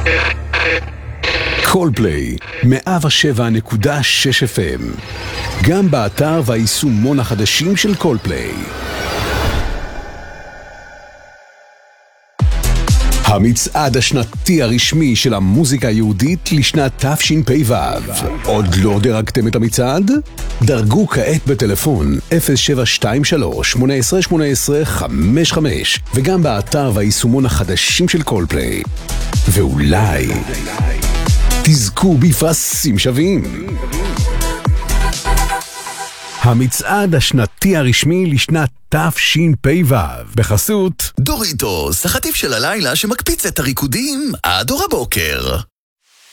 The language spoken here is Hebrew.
קולפליי 107.6 FM, גם באתר והיישומון החדשים של קולפליי. המצעד השנתי הרשמי של המוזיקה היהודית לשנת תשפ"ו. עוד לא דרגתם את המצעד? דרגו כעת בטלפון 0723-1818-55 וגם באתר והיישומון החדשים של קולפליי. ואולי תזכו בפרסים שווים. המצעד השנתי הרשמי לשנת תשפ"ו בחסות דוריטוס, החטיף של הלילה שמקפיץ את הריקודים עד אור הבוקר.